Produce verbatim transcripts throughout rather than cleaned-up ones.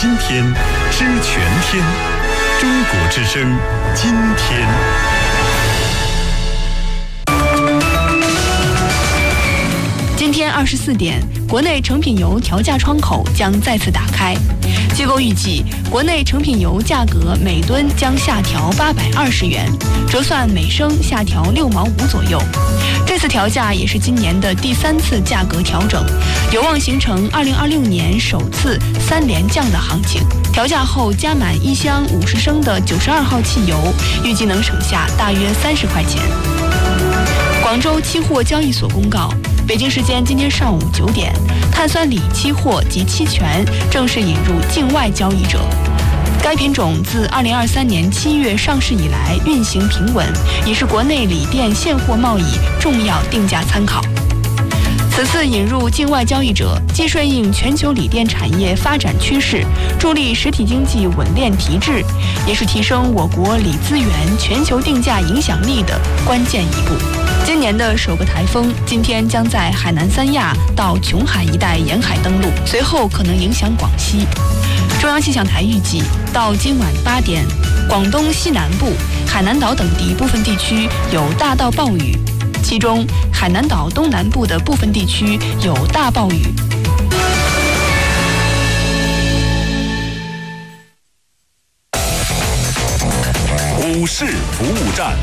今天，知全天。中国之声，今天。 今天二十四点，国内成品油调价窗口将再次打开。机构预计，国内成品油价格每吨将下调八百二十元，折算每升下调六毛五左右。这次调价也是今年的第三次价格调整，有望形成二零二六年首次三连降的行情。调价后加满一箱五十升的九十二号汽油，预计能省下大约三十块钱。广州期货交易所公告，北京时间今天上午九点，碳酸锂期货及期权正式引入境外交易者。该品种自二零二三年七月上市以来运行平稳，已是国内锂电现货贸易重要定价参考。此次引入境外交易者，既顺应全球锂电产业发展趋势，助力实体经济稳链提质，也是提升我国锂资源全球定价影响力的关键一步。今年的首个台风今天将在海南三亚到琼海一带沿海登陆，随后可能影响广西。中央气象台预计，到今晚八点，广东西南部、海南岛等地部分地区有大到暴雨，其中海南岛东南部的部分地区有大暴雨。 股市服务站。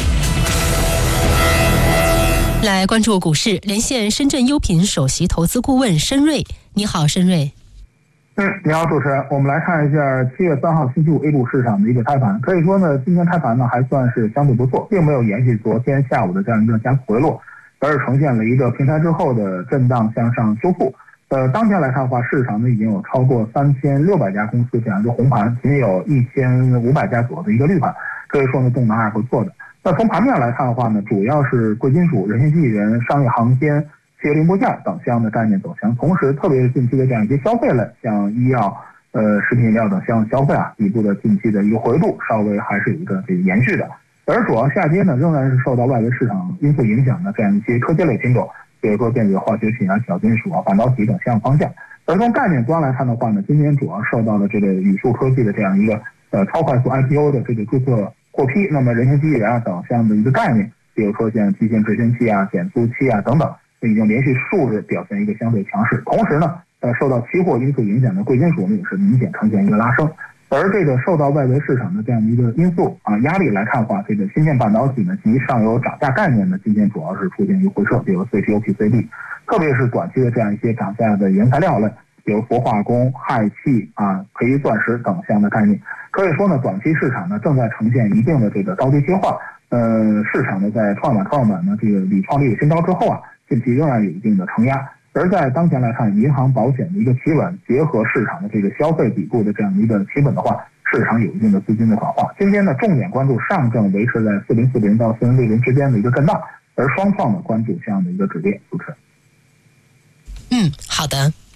来关注股市，连线深圳优品首席投资顾问申瑞。你好，申瑞。 嗯，你好，主持人。我们来看一下七月三号星期五 A 股市场的一个开盘。可以说呢，今天开盘呢还算是相对不错，并没有延续昨天下午的这样一个加速回落，而是呈现了一个平台之后的震荡向上修复。呃，当前来看的话，市场呢已经有超过三千六百家公司这样一个红盘，仅有一千五百家左右的一个绿盘，可以说呢动能还是不错的。那从盘面来看的话呢，主要是贵金属、人形机器人、商业航天、汽油零部件等相的概念走强，同时特别是近期的这样一些消费类，像医药、呃食品饮料等相消费啊，底部的近期的一个回度稍微还是有一个这个延续的。而主要下跌呢，仍然是受到外围市场因素影响的这样一些科技类品种，比如说电子化学品啊、小金属啊、半导体等相方向。而从概念端来看的话呢，今年主要受到了这个宇数科技的这样一个呃超快速 I P O 的这个注册获批，那么人形机器人啊等这样的一个概念，比如说像机械执行器啊、减速器啊等等，已经连续数日表现一个相对强势。同时呢，呃，受到期货因素影响的贵金属呢也是明显呈现一个拉升。而这个受到外围市场的这样的一个因素啊压力来看的话，这个芯片半导体呢及上游涨价概念呢，今天主要是出现一个回撤，比如 C P U P C B， 特别是短期的这样一些涨价的原材料类，比如氟化工、氦气啊、培钻石等项的概念。可以说呢，短期市场呢正在呈现一定的这个高低切换。呃，市场呢在创业板、创业板呢这个屡创历史新高之后啊，近期仍然有一定的承压。而在当前来看，银行、保险的一个企稳，结合市场的这个消费底部的这样一个企稳的话，市场有一定的资金的转化。今天呢，重点关注上证维持在四零四零到四零六零之间的一个震荡，而双创呢关注这样的一个止跌。主持人。 嗯，好的。